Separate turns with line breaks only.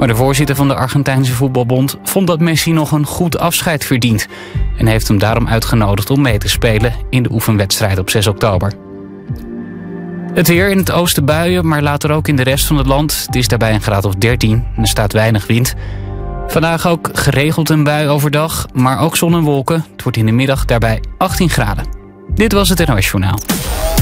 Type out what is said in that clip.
Maar de voorzitter van de Argentijnse voetbalbond vond dat Messi nog een goed afscheid verdient en heeft hem daarom uitgenodigd om mee te spelen in de oefenwedstrijd op 6 oktober. Het weer: in het oosten buien, maar later ook in de rest van het land. Het is daarbij een graad of 13 en er staat weinig wind. Vandaag ook geregeld een bui overdag, maar ook zon en wolken. Het wordt in de middag daarbij 18 graden. Dit was het NOS Journaal.